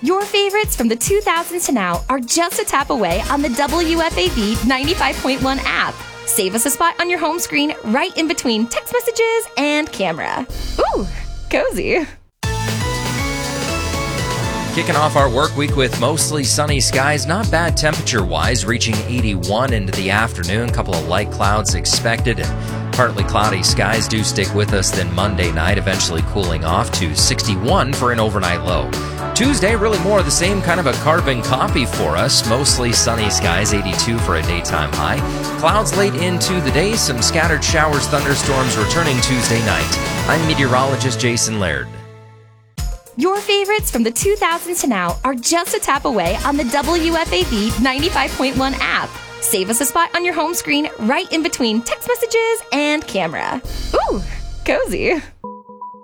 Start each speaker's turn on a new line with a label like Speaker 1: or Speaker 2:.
Speaker 1: Your favorites from the 2000s to now are just a tap away on the WFAV 95.1 app. Save us a spot on your home screen right in between text messages and camera. Ooh, cozy.
Speaker 2: Kicking off our work week with mostly sunny skies, not bad temperature-wise, reaching 81 into the afternoon. A couple of light clouds expected, and partly cloudy skies do stick with us then Monday night, eventually cooling off to 61 for an overnight low. Tuesday, really more of the same, kind of a carbon copy for us. Mostly sunny skies, 82 for a daytime high. Clouds late into the day, some scattered showers, thunderstorms returning Tuesday night. I'm meteorologist Jason Laird.
Speaker 1: Your favorites from the 2000s to now are just a tap away on the WFAV 95.1 app. Save us a spot on your home screen right in between text messages and camera. Ooh, cozy.